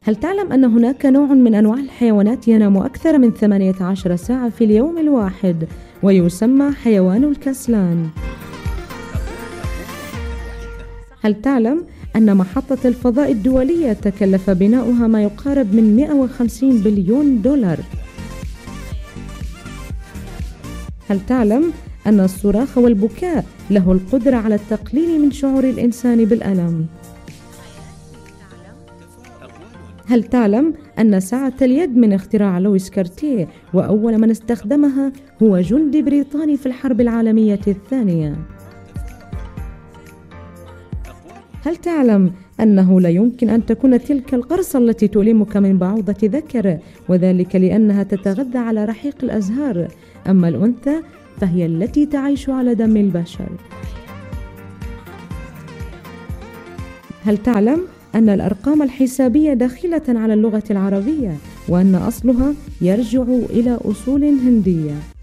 هل تعلم أن هناك نوع من أنواع الحيوانات ينام أكثر من 18 ساعة في اليوم الواحد ويسمى حيوان الكسلان؟ هل تعلم أن محطة الفضاء الدولية تكلف بناؤها ما يقارب من 150 بليون دولار؟ هل تعلم أن الصراخ والبكاء له القدرة على التقليل من شعور الإنسان بالألم؟ هل تعلم أن ساعة اليد من اختراع لويس كارتيه، وأول من استخدمها هو جندي بريطاني في الحرب العالمية الثانية؟ هل تعلم أنه لا يمكن أن تكون تلك القرصة التي تؤلمك من بعوضة ذكر، وذلك لأنها تتغذى على رحيق الأزهار، أما الأنثى فهي التي تعيش على دم البشر؟ هل تعلم أن الأرقام الحسابية داخلة على اللغة العربية، وأن أصلها يرجع إلى أصول هندية؟